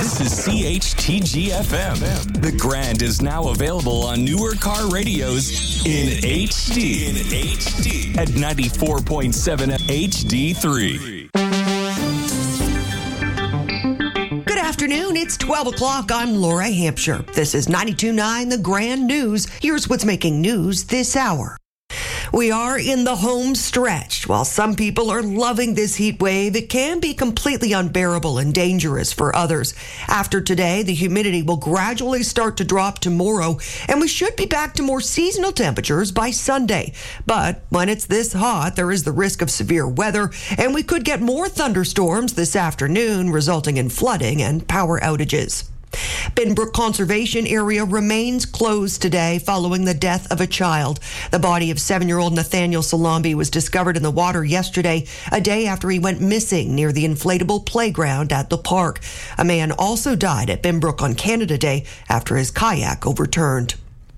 This is CHTG-FM. The Grand is now available on newer car radios in HD. At 94.7 HD3. Good afternoon. It's 12 o'clock. I'm Laura Hampshire. This is 92.9 The Grand News. Here's what's making news this hour. We are in the home stretch. While some people are loving this heat wave, it can be completely unbearable and dangerous for others. After today, the humidity will gradually start to drop tomorrow, and we should be back to more seasonal temperatures by Sunday. But when it's this hot, there is the risk of severe weather, and we could get more thunderstorms this afternoon, resulting in flooding and power outages. Binbrook Conservation Area remains closed today following the death of a child. The body of 7-year-old Nathaniel Salambi was discovered in the water yesterday, a day after he went missing near the inflatable playground at the park. A man also died at Binbrook on Canada Day after his kayak overturned.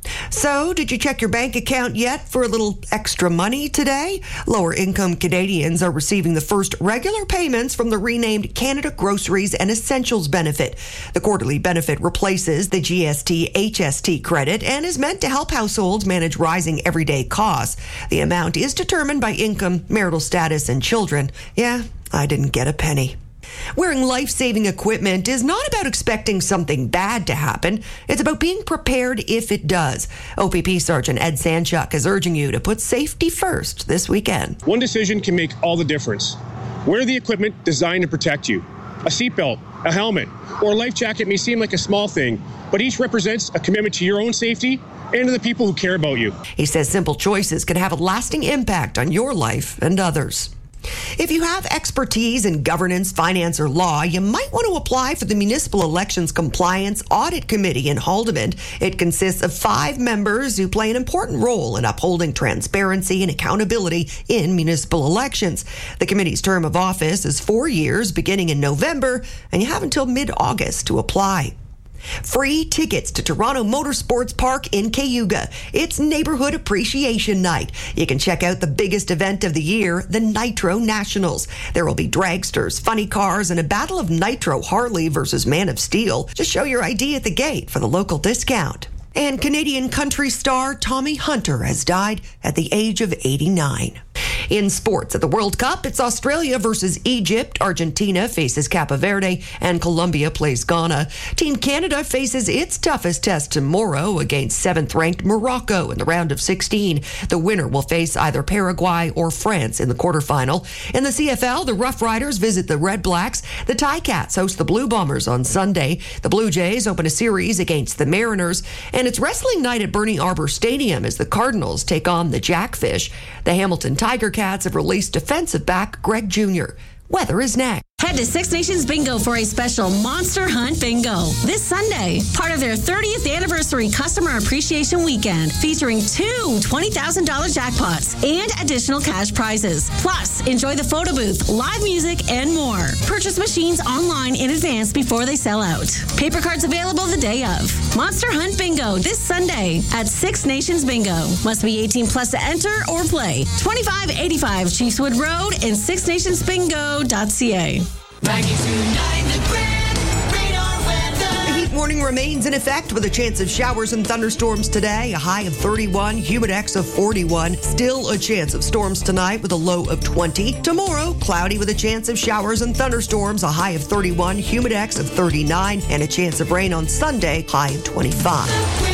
So, did you check your bank account yet for a little extra money today? Lower-income Canadians are receiving the first regular payments from the renamed Canada Groceries and Essentials benefit. The quarterly benefit replaces the GST-HST credit and is meant to help households manage rising everyday costs. The amount is determined by income, marital status, and children. Yeah, I didn't get a penny. Wearing life-saving equipment is not about expecting something bad to happen. It's about being prepared if it does. OPP Sergeant Ed Sanchuk is urging you to put safety first this weekend. One decision can make all the difference. Wear the equipment designed to protect you. A seatbelt, a helmet, or a life jacket may seem like a small thing, but each represents a commitment to your own safety and to the people who care about you. He says simple choices can have a lasting impact on your life and others. If you have expertise in governance, finance, or law, you might want to apply for the Municipal Elections Compliance Audit Committee in Haldimand. It consists of 5 members who play an important role in upholding transparency and accountability in municipal elections. The committee's term of office is 4 years, beginning in November, and you have until mid-August to apply. Free tickets to Toronto Motorsports Park in Cayuga. It's Neighborhood Appreciation Night. You can check out the biggest event of the year, the Nitro Nationals. There will be dragsters, funny cars, and a battle of Nitro Harley versus Man of Steel. Just show your ID at the gate for the local discount. And Canadian country star Tommy Hunter has died at the age of 89. In sports, at the World Cup, it's Australia versus Egypt, Argentina faces Cape Verde, and Colombia plays Ghana. Team Canada faces its toughest test tomorrow against 7th-ranked Morocco in the round of 16. The winner will face either Paraguay or France in the quarterfinal. In the CFL, the Rough Riders visit the Red Blacks. The Ticats host the Blue Bombers on Sunday. The Blue Jays open a series against the Mariners. And it's wrestling night at Burning Arbor Stadium as the Cardinals take on the Jackfish. The Hamilton Tiger Cats have released defensive back Greg Jr. Weather is next. Head to Six Nations Bingo for a special Monster Hunt Bingo this Sunday. Part of their 30th anniversary customer appreciation weekend featuring 2 $20,000 jackpots and additional cash prizes. Plus, enjoy the photo booth, live music, and more. Purchase machines online in advance before they sell out. Paper cards available the day of. Monster Hunt Bingo this Sunday at Six Nations Bingo. Must be 18 plus to enter or play. 2585 Chiefswood Road and sixnationsbingo.ca. 92.9 The Grand Radar Weather. The heat warning remains in effect with a chance of showers and thunderstorms today, a high of 31, Humidex of 41. Still a chance of storms tonight with a low of 20. Tomorrow, cloudy with a chance of showers and thunderstorms, a high of 31, Humidex of 39, and a chance of rain on Sunday, high of 25.